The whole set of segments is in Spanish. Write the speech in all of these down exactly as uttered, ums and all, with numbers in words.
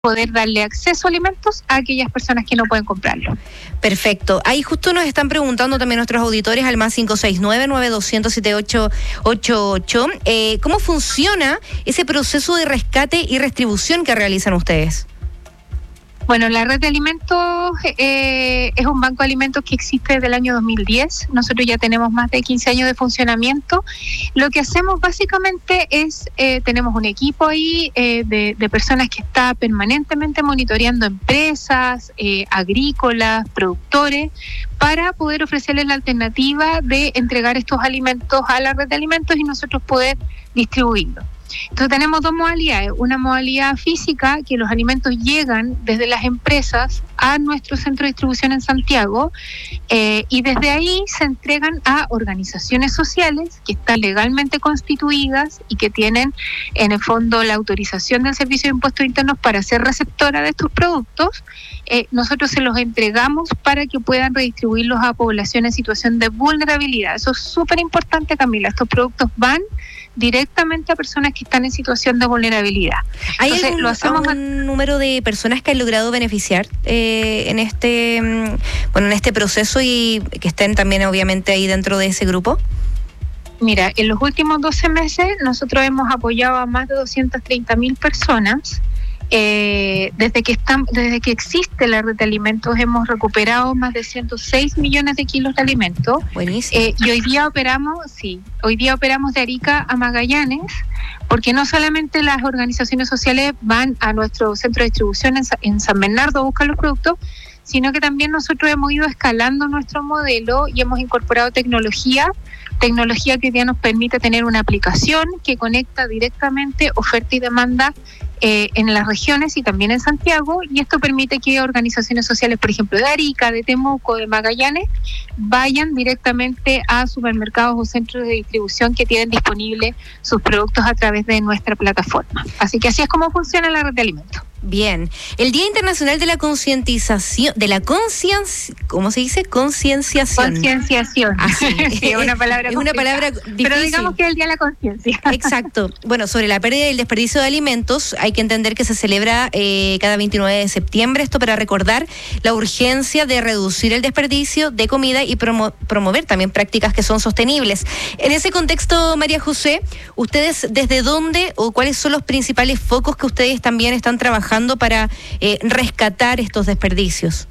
poder darle acceso a alimentos a aquellas personas que no pueden comprarlo. Perfecto. Ahí justo nos están preguntando también nuestros auditores al más cinco seis nueve, nueve dos cero cero, siete ocho ocho ocho. Eh, ¿Cómo funciona ese proceso de rescate y restribución que realizan ustedes? Bueno, la red de alimentos eh, es un banco de alimentos que existe desde el año dos mil diez. Nosotros ya tenemos más de quince años de funcionamiento. Lo que hacemos básicamente es, eh, tenemos un equipo ahí eh, de, de personas que está permanentemente monitoreando empresas, eh, agrícolas, productores, para poder ofrecerles la alternativa de entregar estos alimentos a la red de alimentos y nosotros poder distribuirlos. Entonces tenemos dos modalidades, una modalidad física, que los alimentos llegan desde las empresas a nuestro centro de distribución en Santiago eh, y desde ahí se entregan a organizaciones sociales que están legalmente constituidas y que tienen en el fondo la autorización del Servicio de Impuestos Internos para ser receptora de estos productos. Eh, nosotros se los entregamos para que puedan redistribuirlos a población en situación de vulnerabilidad. Eso es súper importante, Camila. Estos productos van directamente a personas que están en situación de vulnerabilidad. ¿Hay Entonces, algún, lo hacemos un a... número de personas que han logrado beneficiar eh, en este bueno en este proceso y que estén también obviamente ahí dentro de ese grupo? Mira, en los últimos doce meses nosotros hemos apoyado a más de doscientas treinta mil personas. Eh, desde que están, desde que existe la red de alimentos hemos recuperado más de ciento seis millones de kilos de alimentos. Buenísimo. Eh, y hoy día operamos, sí, hoy día operamos de Arica a Magallanes, porque no solamente las organizaciones sociales van a nuestro centro de distribución en, en San Bernardo a buscar los productos, sino que también nosotros hemos ido escalando nuestro modelo y hemos incorporado tecnología, tecnología que ya nos permite tener una aplicación que conecta directamente oferta y demanda eh, en las regiones y también en Santiago, y esto permite que organizaciones sociales, por ejemplo, de Arica, de Temuco, de Magallanes, vayan directamente a supermercados o centros de distribución que tienen disponibles sus productos a través de nuestra plataforma. Así que así es como funciona la red de alimentos. Bien, el Día Internacional de la Concientización, de la conciencia, ¿cómo se dice? Concienciación. Concienciación. Ah, sí. Sí, es una palabra es una palabra difícil. Pero digamos que es el Día de la Conciencia. Exacto. Bueno, sobre la pérdida y el desperdicio de alimentos, hay que entender que se celebra eh, cada veintinueve de septiembre, esto para recordar la urgencia de reducir el desperdicio de comida y promo- promover también prácticas que son sostenibles. En ese contexto, María José, ¿ustedes desde dónde o cuáles son los principales focos que ustedes también están trabajando para eh, rescatar estos desperdicios?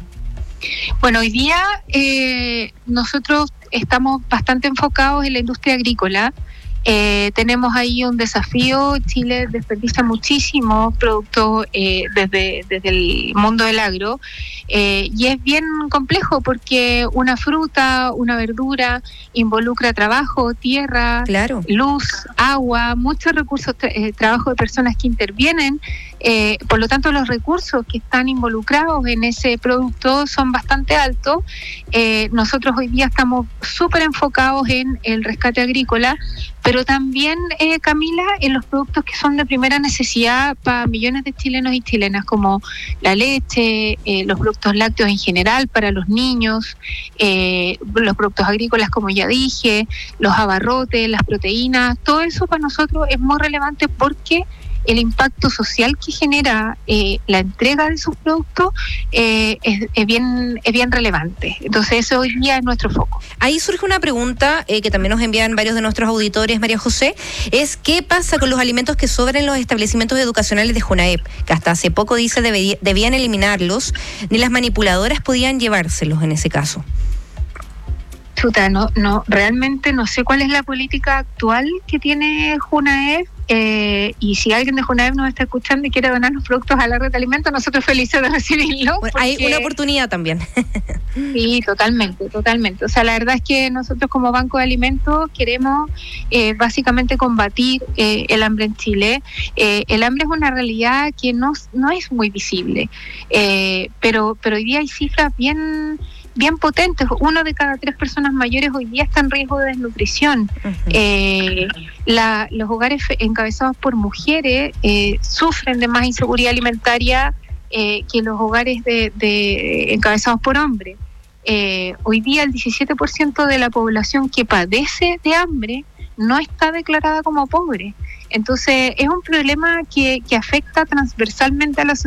Bueno, hoy día eh, nosotros estamos bastante enfocados en la industria agrícola. Eh, tenemos ahí un desafío. Chile desperdicia muchísimo producto eh, desde, desde el mundo del agro eh, y es bien complejo porque una fruta, una verdura involucra trabajo, tierra, claro, luz, agua, muchos recursos, tra- eh, trabajo de personas que intervienen. Eh, por lo tanto, los recursos que están involucrados en ese producto son bastante altos. Eh, nosotros hoy día estamos súper enfocados en el rescate agrícola, pero también, eh, Camila, en los productos que son de primera necesidad para millones de chilenos y chilenas, como la leche, eh, los productos lácteos en general para los niños, eh, los productos agrícolas, como ya dije, los abarrotes, las proteínas. Todo eso para nosotros es muy relevante porque el impacto social que genera eh, la entrega de esos productos eh, es, es bien es bien relevante. Entonces eso hoy día es nuestro foco. Ahí surge una pregunta eh, que también nos envían varios de nuestros auditores, María José, es ¿qué pasa con los alimentos que sobran en los establecimientos educacionales de Junaep? Que hasta hace poco dice debí, debían eliminarlos, ni las manipuladoras podían llevárselos en ese caso. Chuta, no, no, realmente no sé cuál es la política actual que tiene Junaep, eh, y si alguien de Junaep nos está escuchando y quiere donar los productos a la red de alimentos, nosotros felices de recibirlo. Bueno, porque... hay una oportunidad también. Sí, totalmente, totalmente. O sea, la verdad es que nosotros como Banco de Alimentos queremos eh, básicamente combatir eh, el hambre en Chile. Eh, el hambre es una realidad que no, no es muy visible, eh, pero, pero hoy día hay cifras bien... bien potentes. Uno de cada tres personas mayores hoy día está en riesgo de desnutrición. Uh-huh. Eh, la, los hogares encabezados por mujeres eh, sufren de más inseguridad alimentaria eh, que los hogares de, de encabezados por hombres. Eh, hoy día el diecisiete por ciento de la población que padece de hambre no está declarada como pobre. Entonces, es un problema que, que afecta transversalmente a la sociedad.